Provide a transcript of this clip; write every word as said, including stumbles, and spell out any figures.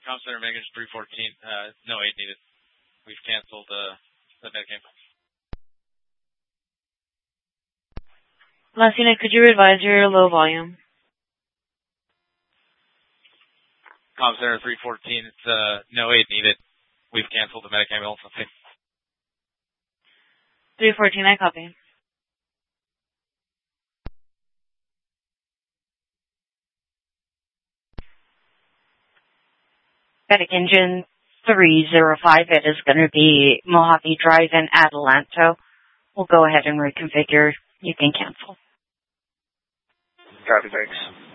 Com Center Megan three fourteen. Uh, no aid needed. We've canceled uh, the Medicam. Last unit, could you advise your low volume? Com Center three fourteen. It's uh, no aid needed. We've canceled the Medicam ambulance. three fourteen, I copy. Medic engine three zero five, it is going to be Mojave Drive in Adelanto. We'll go ahead and reconfigure. You can cancel. Copy, thanks.